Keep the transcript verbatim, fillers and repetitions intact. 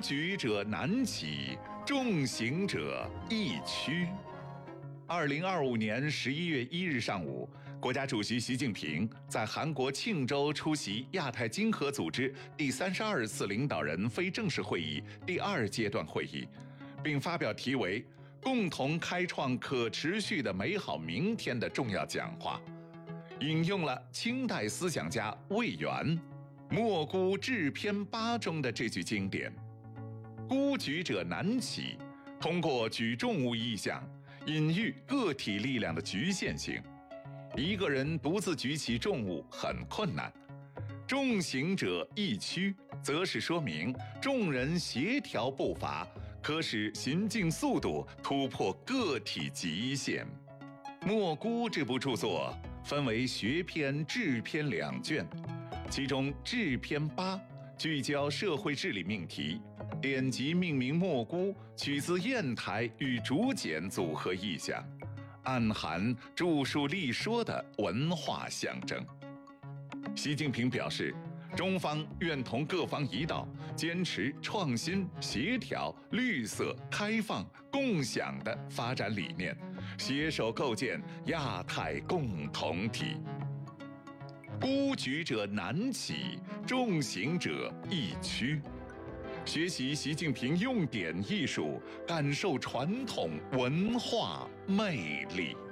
举者难起，重行者易趋。二零二五年十一月一日上午，国家主席习近平在韩国庆州出席亚太经合组织第三十二次领导人非正式会议第二阶段会议，并发表题为“共同开创可持续的美好明天”的重要讲话，引用了清代思想家魏源《莫孤致篇八》中的这句经典：“孤举者难起”，通过举重物意象隐喻个体力量的局限性，一个人独自举起重物很困难；重行者易趋，则是说明众人协调步伐，可使行进速度突破个体极限。《莫孤》这部著作分为学篇、志篇两卷，其中志篇八聚焦社会治理命题，典籍命名莫孤，取自砚台与竹简组合意象，暗含著述立说的文化象征。习近平表示，中方愿同各方一道，坚持创新、协调、绿色、开放、共享的发展理念，携手构建亚太共同体。孤举者难起，重行者易趋。学习习近平用典艺术，感受传统文化魅力。